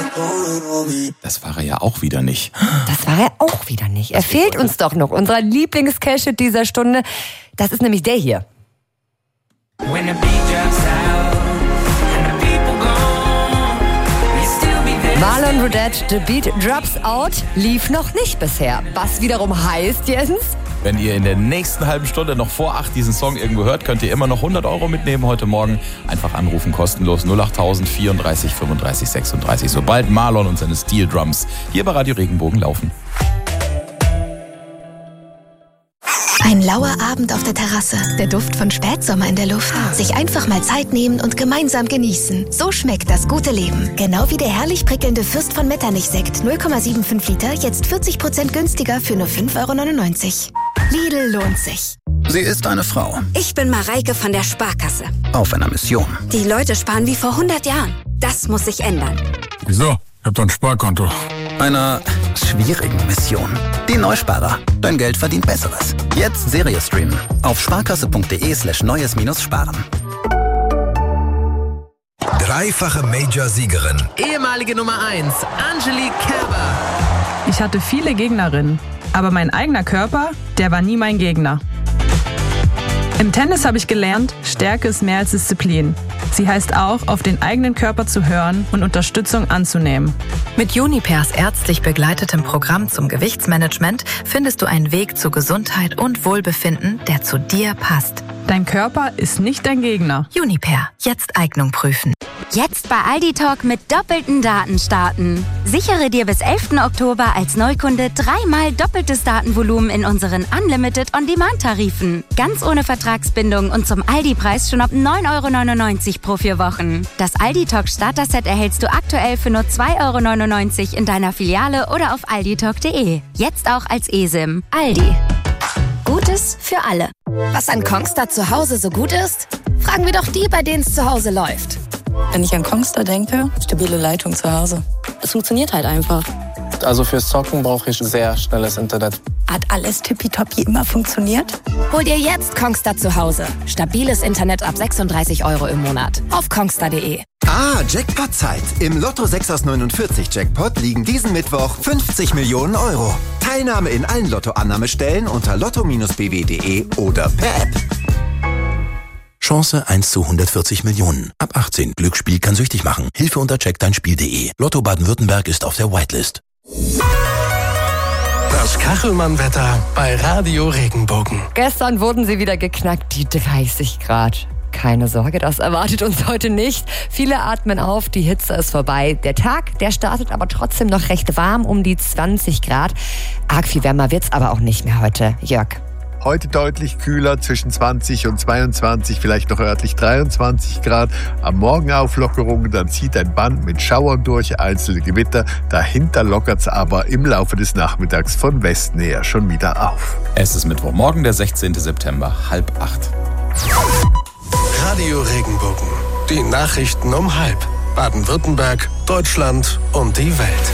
Das war er ja auch wieder nicht. Das war er auch wieder nicht. Er fehlt uns doch noch. Unser Lieblings-Cash dieser Stunde, das ist nämlich der hier. Marlon Roudette, The Beat Drops Out, lief noch nicht bisher. Was wiederum heißt, Jens? Wenn ihr in der nächsten halben Stunde noch vor 8 diesen Song irgendwo hört, könnt ihr immer noch 100 € mitnehmen heute Morgen. Einfach anrufen, kostenlos 08000 34 35 36. Sobald Marlon und seine Steel Drums hier bei Radio Regenbogen laufen. Ein lauer Abend auf der Terrasse, der Duft von Spätsommer in der Luft. Sich einfach mal Zeit nehmen und gemeinsam genießen. So schmeckt das gute Leben. Genau wie der herrlich prickelnde Fürst von Metternich-Sekt. 0,75 Liter, jetzt 40% günstiger für nur 5,99 €. Lidl lohnt sich. Sie ist eine Frau. Ich bin Mareike von der Sparkasse. Auf einer Mission. Die Leute sparen wie vor 100 Jahren. Das muss sich ändern. Wieso? Ich hab doch ein Sparkonto. Einer schwierigen Mission. Die Neusparer. Dein Geld verdient Besseres. Jetzt Serie streamen. Auf sparkasse.de/neues-sparen. Dreifache Major-Siegerin. Ehemalige Nummer 1, Angelique Kerber. Ich hatte viele Gegnerinnen, aber mein eigener Körper, der war nie mein Gegner. Im Tennis habe ich gelernt, Stärke ist mehr als Disziplin. Sie heißt auch, auf den eigenen Körper zu hören und Unterstützung anzunehmen. Mit Junipers ärztlich begleitetem Programm zum Gewichtsmanagement findest du einen Weg zu Gesundheit und Wohlbefinden, der zu dir passt. Dein Körper ist nicht dein Gegner. Juniper, jetzt Eignung prüfen. Jetzt bei Aldi Talk mit doppelten Daten starten. Sichere dir bis 11. Oktober als Neukunde 3-mal doppeltes Datenvolumen in unseren Unlimited On-Demand-Tarifen. Ganz ohne Vertragsbindung und zum Aldi-Preis schon ab 9,99 € pro 4 Wochen. Das Aldi Talk Starter-Set erhältst du aktuell für nur 2,99 € in deiner Filiale oder auf alditalk.de. Jetzt auch als eSIM. Aldi. Gutes für alle. Was an Kongstar zu Hause so gut ist? Fragen wir doch die, bei denen es zu Hause läuft. Wenn ich an Kongstar denke, stabile Leitung zu Hause. Es funktioniert halt einfach. Also fürs Zocken brauche ich sehr schnelles Internet. Hat alles tippitoppi immer funktioniert? Hol dir jetzt Kongstar zu Hause. Stabiles Internet ab 36 € im Monat. Auf kongstar.de. Jackpot-Zeit. Im Lotto 6 aus 49 Jackpot liegen diesen Mittwoch 50 Millionen €. Teilnahme in allen Lottoannahmestellen unter lotto-bw.de oder per App. Chance 1 zu 140 Millionen. Ab 18. Glücksspiel kann süchtig machen. Hilfe unter checkdeinspiel.de. Lotto Baden-Württemberg ist auf der Whitelist. Das Kachelmann-Wetter bei Radio Regenbogen. Gestern wurden sie wieder geknackt, die 30 Grad. Keine Sorge, das erwartet uns heute nicht. Viele atmen auf, die Hitze ist vorbei. Der Tag, der startet aber trotzdem noch recht warm, um die 20 Grad. Arg viel wärmer wird's aber auch nicht mehr heute. Jörg. Heute deutlich kühler, zwischen 20 und 22, vielleicht noch örtlich 23 Grad. Am Morgen Auflockerungen, dann zieht ein Band mit Schauern durch, einzelne Gewitter. Dahinter lockert's aber im Laufe des Nachmittags von Westen her schon wieder auf. Es ist Mittwochmorgen, der 16. September, 7:30. Radio Regenbogen. Die Nachrichten um 7:30. Baden-Württemberg, Deutschland und die Welt.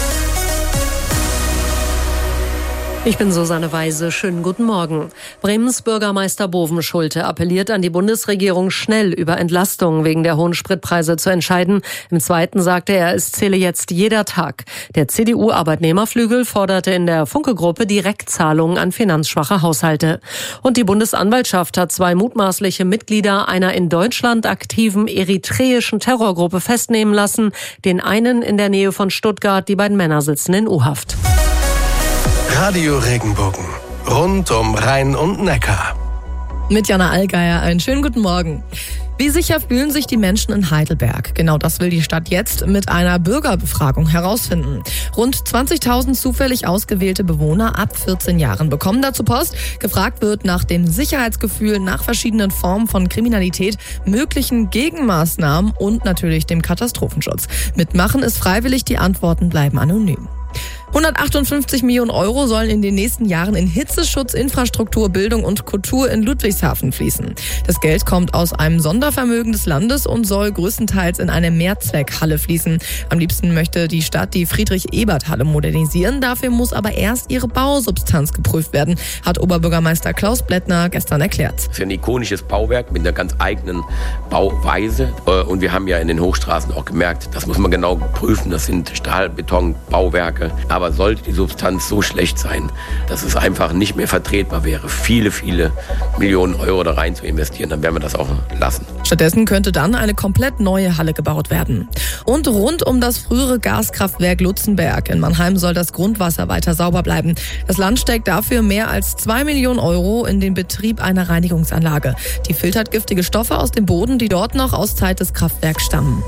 Ich bin Susanne Weise. Schönen guten Morgen. Bremens Bürgermeister Bovenschulte appelliert an die Bundesregierung, schnell über Entlastungen wegen der hohen Spritpreise zu entscheiden. Im Zweiten sagte er, es zähle jetzt jeder Tag. Der CDU-Arbeitnehmerflügel forderte in der Funke-Gruppe Direktzahlungen an finanzschwache Haushalte. Und die Bundesanwaltschaft hat 2 mutmaßliche Mitglieder einer in Deutschland aktiven eritreischen Terrorgruppe festnehmen lassen. Den einen in der Nähe von Stuttgart, die beiden Männer sitzen in U-Haft. Radio Regenbogen. Rund um Rhein und Neckar. Mit Jana Allgeier einen schönen guten Morgen. Wie sicher fühlen sich die Menschen in Heidelberg? Genau das will die Stadt jetzt mit einer Bürgerbefragung herausfinden. Rund 20.000 zufällig ausgewählte Bewohner ab 14 Jahren bekommen dazu Post. Gefragt wird nach dem Sicherheitsgefühl, nach verschiedenen Formen von Kriminalität, möglichen Gegenmaßnahmen und natürlich dem Katastrophenschutz. Mitmachen ist freiwillig, die Antworten bleiben anonym. 158 Millionen Euro sollen in den nächsten Jahren in Hitzeschutz, Infrastruktur, Bildung und Kultur in Ludwigshafen fließen. Das Geld kommt aus einem Sondervermögen des Landes und soll größtenteils in eine Mehrzweckhalle fließen. Am liebsten möchte die Stadt die Friedrich-Ebert-Halle modernisieren. Dafür muss aber erst ihre Bausubstanz geprüft werden, hat Oberbürgermeister Klaus Blättner gestern erklärt. Es ist ein ikonisches Bauwerk mit einer ganz eigenen Bauweise. Und wir haben ja in den Hochstraßen auch gemerkt, das muss man genau prüfen. Das sind Stahl-Beton-Bauwerke. Aber sollte die Substanz so schlecht sein, dass es einfach nicht mehr vertretbar wäre, viele Millionen Euro da rein zu investieren, dann werden wir das auch lassen. Stattdessen könnte dann eine komplett neue Halle gebaut werden. Und rund um das frühere Gaskraftwerk Lutzenberg in Mannheim soll das Grundwasser weiter sauber bleiben. Das Land steckt dafür mehr als 2 Millionen Euro in den Betrieb einer Reinigungsanlage. Die filtert giftige Stoffe aus dem Boden, die dort noch aus Zeit des Kraftwerks stammen.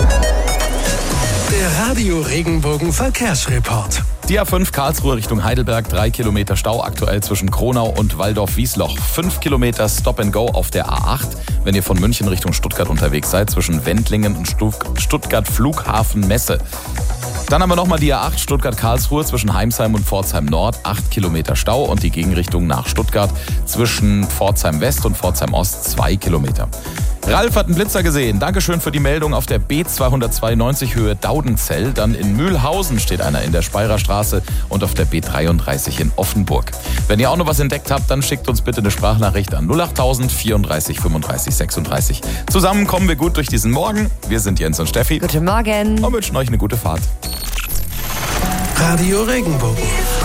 Der Radio Regenbogen Verkehrsreport. Die A5 Karlsruhe Richtung Heidelberg, 3 Kilometer Stau aktuell zwischen Kronau und Waldorf-Wiesloch. 5 Kilometer Stop and Go auf der A8, wenn ihr von München Richtung Stuttgart unterwegs seid, zwischen Wendlingen und Stuttgart Flughafen Messe. Dann haben wir nochmal die A8 Stuttgart-Karlsruhe zwischen Heimsheim und Pforzheim Nord, 8 Kilometer Stau und die Gegenrichtung nach Stuttgart zwischen Pforzheim West und Pforzheim Ost, 2 Kilometer. Ralf hat einen Blitzer gesehen. Dankeschön für die Meldung auf der B292 Höhe Daudenzell. Dann in Mühlhausen steht einer in der Speirer Straße und auf der B33 in Offenburg. Wenn ihr auch noch was entdeckt habt, dann schickt uns bitte eine Sprachnachricht an 08000 34 35 36. Zusammen kommen wir gut durch diesen Morgen. Wir sind Jens und Steffi. Guten Morgen. Und wünschen euch eine gute Fahrt. Radio Regenbogen.